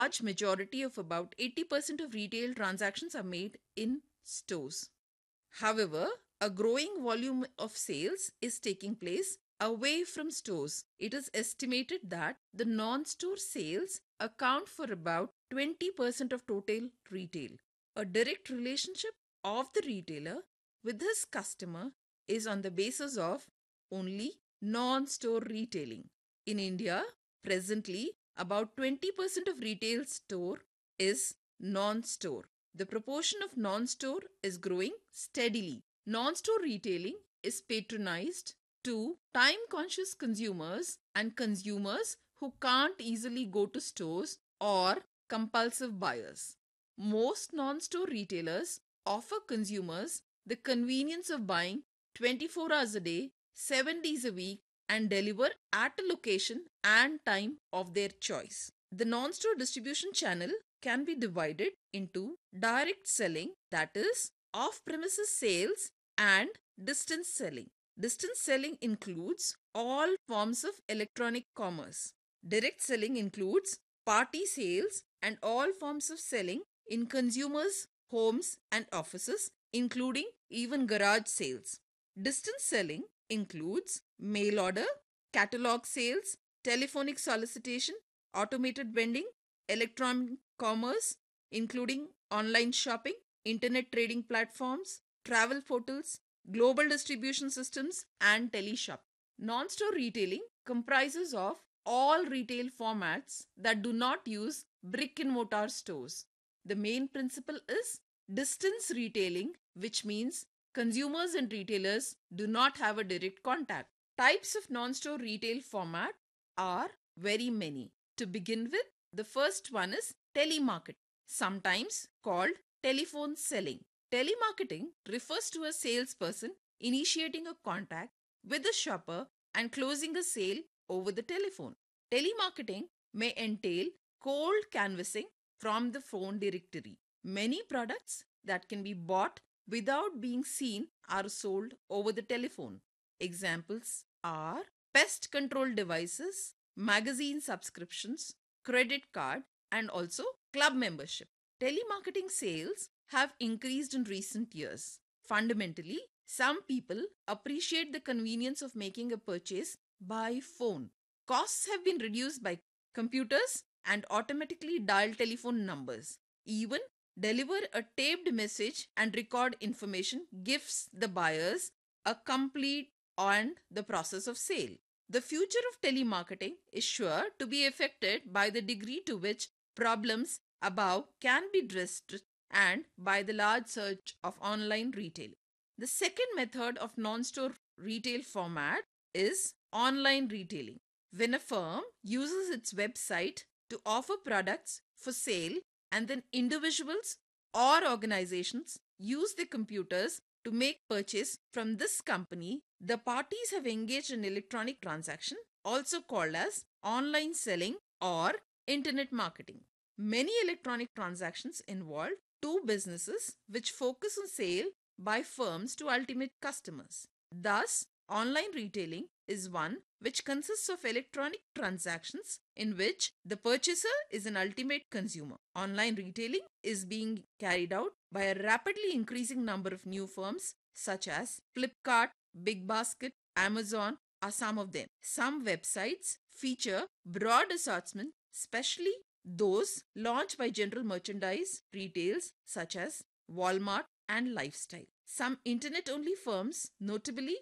large majority of about 80% of retail transactions are made in stores. However, a growing volume of sales is taking place away from stores. It is estimated that the non store sales account for about 20% of total retail. A direct relationship of the retailer with his customer is on the basis of only non store retailing. In India, presently, about 20% of retail store is non store. The proportion of non store is growing steadily. Non store retailing is patronized to time conscious consumers and consumers who can't easily go to stores or compulsive buyers. Most non store retailers offer consumers the convenience of buying 24 hours a day, 7 days a week, and deliver at a location and time of their choice. The non store distribution channel can be divided into direct selling, that is, off premises sales, and distance selling. Distance selling includes all forms of electronic commerce. Direct selling includes party sales and all forms of selling in consumers' homes and offices, including even garage sales. Distance selling includes mail order, catalog sales, telephonic solicitation, automated vending, electronic commerce, including online shopping, internet trading platforms, travel portals, global distribution systems, and teleshop. Non store retailing comprises of all retail formats that do not use brick and mortar stores. The main principle is distance retailing, which means consumers and retailers do not have a direct contact. Types of non store retail format are very many. To begin with, the first one is telemarketing, sometimes called telephone selling. Telemarketing refers to a salesperson initiating a contact with the shopper and closing a sale over the telephone. Telemarketing may entail cold canvassing from the phone directory. Many products that can be bought without being seen are sold over the telephone. Examples are pest control devices, magazine subscriptions, credit card, and also club membership. Telemarketing sales have increased in recent years. Fundamentally, some people appreciate the convenience of making a purchase by phone. Costs have been reduced by computers and automatically dial telephone numbers. Even deliver a taped message and record information gives the buyers a complete on the process of sale. The future of telemarketing is sure to be affected by the degree to which problems above can be addressed and by the large surge of online retail. The second method of non store retail format is online retailing. When a firm uses its website to offer products for sale, and then individuals or organizations use the computers to make purchase from this company, the parties have engaged in electronic transaction, also called as online selling or internet marketing. Many electronic transactions involve two businesses which focus on sale by firms to ultimate customers. Thus, online retailing is one which consists of electronic transactions in which the purchaser is an ultimate consumer. Online retailing is being carried out by a rapidly increasing number of new firms such as Flipkart, Big Basket, Amazon are some of them. Some websites feature broad assortment, especially those launched by general merchandise retails such as Walmart and Lifestyle. Some internet only firms, notably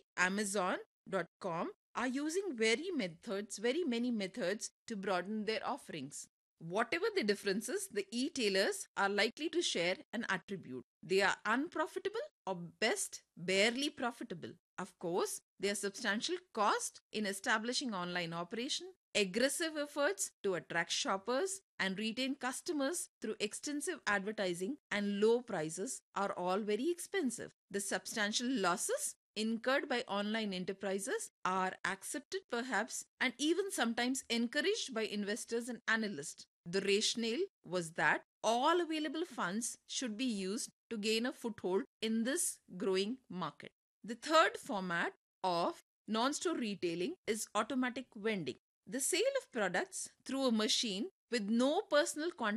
Amazon.com, are using very many methods to broaden their offerings. Whatever the differences, the e-tailers are likely to share an attribute. They are unprofitable or best barely profitable. Of course, there are substantial cost in establishing online operation, aggressive efforts to attract shoppers and retain customers through extensive advertising and low prices are all very expensive. The substantial losses incurred by online enterprises are accepted perhaps and even sometimes encouraged by investors and analysts. The rationale was that all available funds should be used to gain a foothold in this growing market. The third format of non-store retailing is automatic vending. The sale of products through a machine with no personal contact